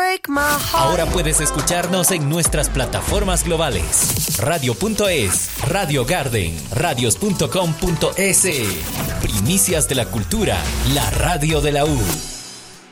Ahora puedes escucharnos en nuestras plataformas globales. Radio.es, Radio Garden, radios.com.es. Primicias de la cultura, la radio de la U.